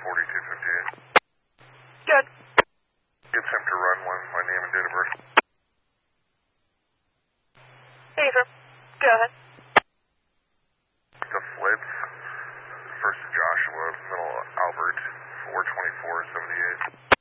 4258. Good. Gives him to run one, my name and date of birth. Affirm. Go ahead. The Flitz, first Joshua, middle Albert, 42478.